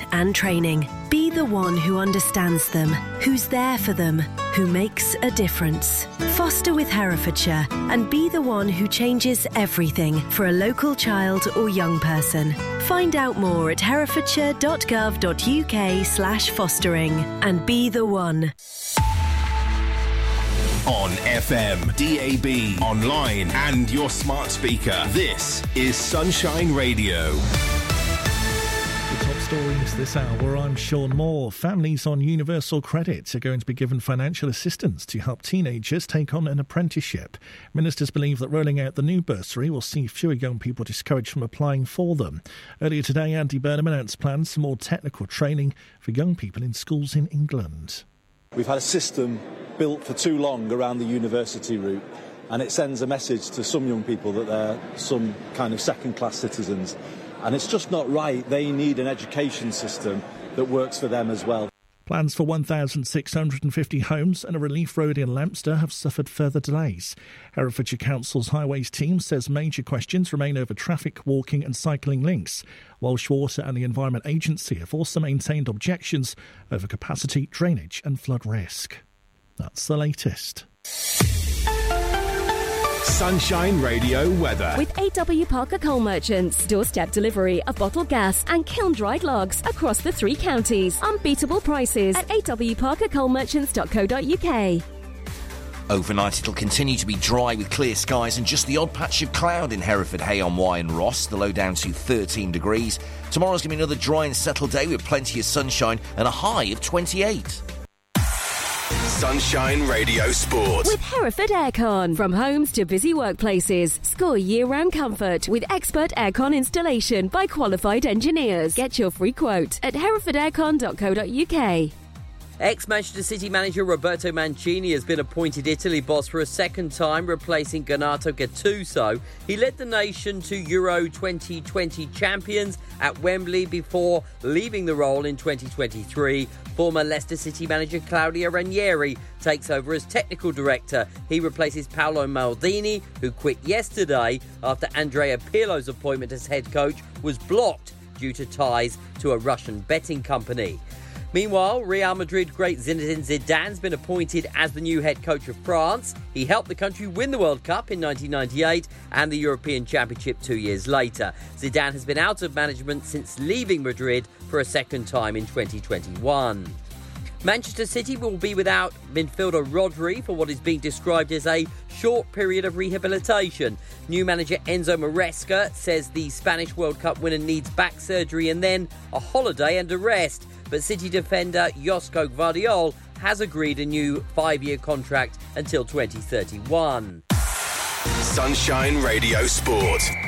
and training. Be the one who understands them, who's there for them, who makes a difference. Foster with Herefordshire and be the one who changes everything for a local child or young person. Find out more at herefordshire.gov.uk/fostering and be the one. On FM, DAB, online and your smart speaker. This is Sunshine Radio. The top stories this hour, I'm Sean Moore. Families on universal credit are going to be given financial assistance to help teenagers take on an apprenticeship. Ministers believe that rolling out the new bursary will see fewer young people discouraged from applying for them. Earlier today, Andy Burnham announced plans for more technical training for young people in schools in England. We've had a system built for too long around the university route, and it sends a message to some young people that they're some kind of second-class citizens. And it's just not right. They need an education system that works for them as well. Plans for 1,650 homes and a relief road in Leinster have suffered further delays. Herefordshire Council's Highways team says major questions remain over traffic, walking and cycling links. Welsh Water and the Environment Agency have also maintained objections over capacity, drainage and flood risk. That's the latest. Sunshine Radio weather. With AW Parker Coal Merchants. Doorstep delivery of bottled gas and kiln-dried logs across the 3 counties. Unbeatable prices at awparkercoalmerchants.co.uk. Overnight it'll continue to be dry with clear skies and just the odd patch of cloud in Hereford, Hay-on-Wye and Ross, the low down to 13 degrees. Tomorrow's going to be another dry and settled day with plenty of sunshine and a high of 28. Sunshine Radio Sport. With Hereford Aircon. From homes to busy workplaces. Score year-round comfort with expert aircon installation by qualified engineers. Get your free quote at herefordaircon.co.uk. Ex-Manchester City manager Roberto Mancini has been appointed Italy boss for a second time, replacing Gennaro Gattuso. He led the nation to Euro 2020 champions at Wembley before leaving the role in 2023. Former Leicester City manager Claudio Ranieri takes over as technical director. He replaces Paolo Maldini, who quit yesterday after Andrea Pirlo's appointment as head coach was blocked due to ties to a Russian betting company. Meanwhile, Real Madrid great Zinedine Zidane's been appointed as the new head coach of France. He helped the country win the World Cup in 1998 and the European Championship 2 years later. Zidane has been out of management since leaving Madrid for a second time in 2021. Manchester City will be without midfielder Rodri for what is being described as a short period of rehabilitation. New manager Enzo Maresca says the Spanish World Cup winner needs back surgery and then a holiday and a rest. But City defender Josko Gvardiol has agreed a new 5-year contract until 2031. Sunshine Radio Sport.